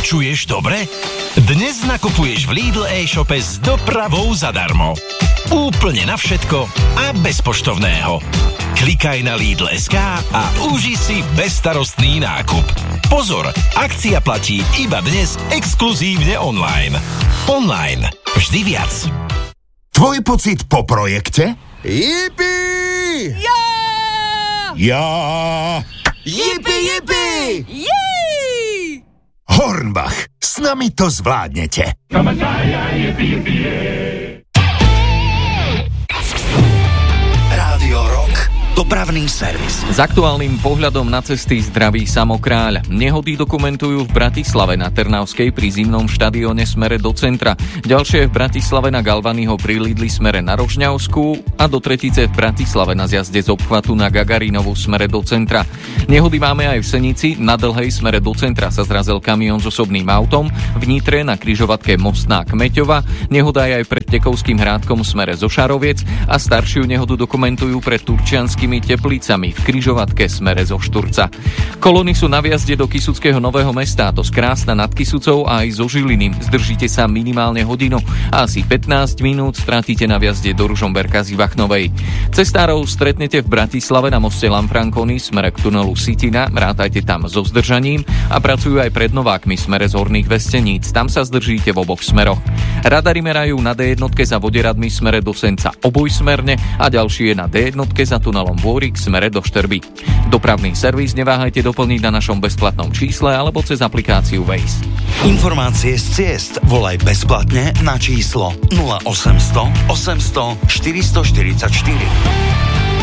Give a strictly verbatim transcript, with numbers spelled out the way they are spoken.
Počuješ dobre? Dnes nakupuješ v Lidl e-shope s dopravou zadarmo. Úplne na všetko a bez poštovného. Klikaj na Lidl bodka es ká a uži si bezstarostný nákup. Pozor, akcia platí iba dnes exkluzívne online. Online. Vždy viac. Tvoj pocit po projekte? Jipi! Ja! Ja! Jipi, jipi! Jej! Hornbach, s nami to zvládnete. Rádio Rock. Dopravný servis. S aktuálnym pohľadom na cesty zdraví Samokráľ. Nehody dokumentujú v Bratislave na Trnavskej pri Zimnom štadióne smere do centra. Ďalšie v Bratislave na Galvanyho pri Lidli smere na Rožňavskú a do Tretice v Bratislave na zjazde z obchvatu na Gagarinovu smere do centra. Nehody máme aj v Senici, na Dlhej smere do centra sa zrazil kamión s osobným autom, v Nitre na križovatke Mostná Kmeťova, nehoda je aj pred Tekovským Hrádkom smere zo Šaroviec a staršiu nehodu dokumentujú pred Turčianským Teplicami v križovatke smere zo Šturca. Kolóny sú na vjazde do Kysuckého Nového Mesta, to z Krásna nad Kysucou a aj zo Žiliny. Zdržíte sa minimálne hodinu a asi pätnásť minút stratíte na vjazde do Ružomberka z Ivachnovej. Cestárov stretnete v Bratislave na moste Lanfranconi smere k tunelu Sitina, rátajte tam so zdržaním a pracujú aj pred Novákmi smere z Horných Vesteníc, tam sa zdržíte v oboch smeroch. Radary merajú na dé jednotke za Voderadmi smere do Senca obojsmerne a ďalší je na dé jednotke za tunelom Vôrik smere do Šterby. Dopravný servis neváhajte doplniť na našom bezplatnom čísle alebo cez aplikáciu Waze. Informácie z ciest volaj bezplatne na číslo nula osem nula nula osem nula nula štyri štyri štyri.